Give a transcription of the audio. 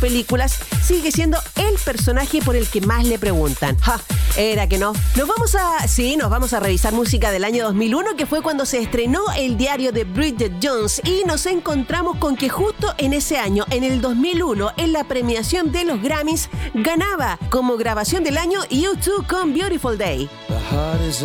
películas, sigue siendo el personaje por el que más le preguntan. ¡Ja! Era que no. Nos vamos a revisar música del año 2001, que fue cuando se estrenó El diario de Bridget Jones, y nos encontramos con que justo en ese año, en el 2001, en la premiación de los Grammys, ganaba como grabación del año U2 con Beautiful Day.